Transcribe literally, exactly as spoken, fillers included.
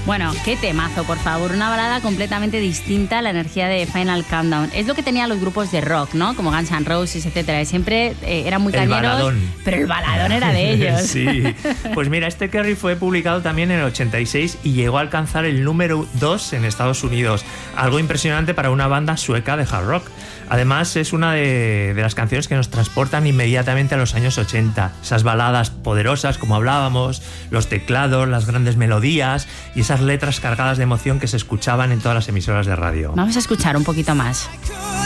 Bueno, qué temazo, por favor. Una balada completamente distinta a la energía de Final Countdown. Es lo que tenían los grupos de rock, ¿no? Como Guns N' Roses, etcétera. Siempre eh, eran muy cañeros, el baladón. Pero el baladón era de ellos. Sí. Pues mira, este Kerry fue publicado también en el ochenta y seis y llegó a alcanzar el número dos en Estados Unidos. Algo impresionante para una banda sueca de hard rock. Además, es una de, de las canciones que nos transportan inmediatamente a los años ochenta. Esas baladas poderosas, como hablábamos, los teclados, las grandes melodías y esas letras cargadas de emoción que se escuchaban en todas las emisoras de radio. Vamos a escuchar un poquito más.